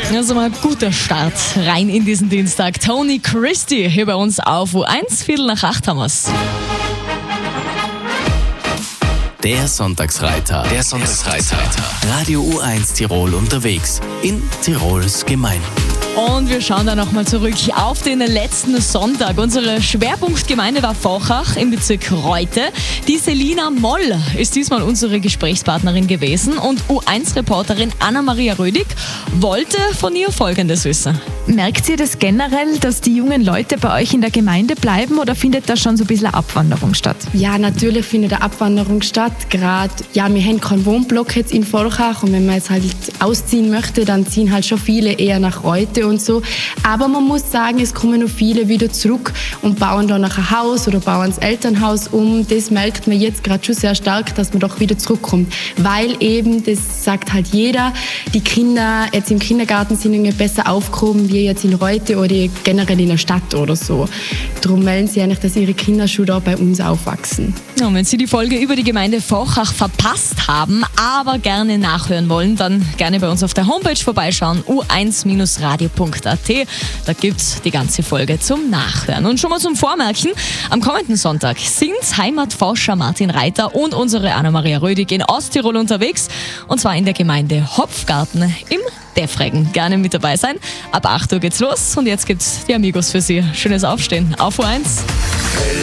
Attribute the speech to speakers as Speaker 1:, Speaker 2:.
Speaker 1: Also mal ein guter Start rein in diesen Dienstag. Tony Christie hier bei uns auf U1, 7:45 haben wir's.
Speaker 2: Der Sonntagsreiter. Radio U1 Tirol unterwegs. In Tirols Gemeinden.
Speaker 1: Und wir schauen da nochmal zurück auf den letzten Sonntag. Unsere Schwerpunktgemeinde war Vorchach im Bezirk Reute. Die Selina Moll ist diesmal unsere Gesprächspartnerin gewesen und U1-Reporterin Anna-Maria Rödig wollte von ihr Folgendes wissen.
Speaker 3: Merkt ihr das generell, dass die jungen Leute bei euch in der Gemeinde bleiben oder findet da schon so ein bisschen eine Abwanderung statt?
Speaker 4: Ja, natürlich findet eine Abwanderung statt. Gerade, wir haben keinen Wohnblock jetzt in Vorchach und wenn man jetzt halt ausziehen möchte, dann ziehen halt schon viele eher nach Reute und so. Aber man muss sagen, es kommen noch viele wieder zurück und bauen da nach ein Haus oder bauen das Elternhaus um. Das merkt man jetzt gerade schon sehr stark, dass man doch wieder zurückkommt. Weil eben, das sagt halt jeder, die Kinder jetzt im Kindergarten sind irgendwie besser aufgehoben wie jetzt in Reute oder generell in der Stadt oder so. Darum melden sie eigentlich, dass ihre Kinder schon da bei uns aufwachsen.
Speaker 1: Ja, und wenn Sie die Folge über die Gemeinde Vorchach verpasst haben, aber gerne nachhören wollen, dann gerne bei uns auf der Homepage vorbeischauen, u1-radio.at. Da gibt's die ganze Folge zum Nachhören. Und schon mal zum Vormerken, am kommenden Sonntag sind Heimatforscher Martin Reiter und unsere Anna-Maria Rödig in Osttirol unterwegs, und zwar in der Gemeinde Hopfgarten im Defregen. Gerne mit dabei sein. Ab 8 Uhr geht's los und jetzt gibt's die Amigos für Sie. Schönes Aufstehen. Auf U1.